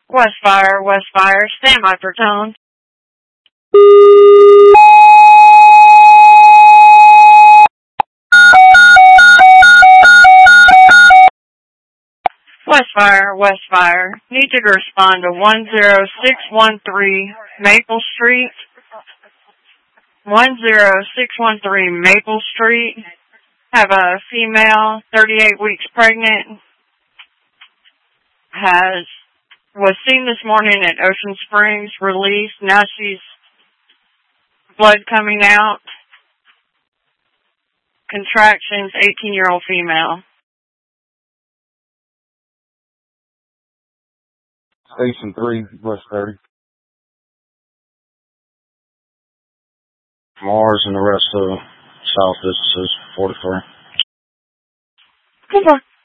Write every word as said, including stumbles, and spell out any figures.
Westfire, Westfire, stand by for tone. Westfire, Westfire, need you to respond to one zero six one three Maple Street. one zero six one three Maple Street. Have a female, thirty-eight weeks pregnant, has was seen this morning at Ocean Springs, released. Now she's blood coming out. Contractions, eighteen-year-old female. Station three, West thirty. Mars and the rest of the South is forty-four. Goodbye.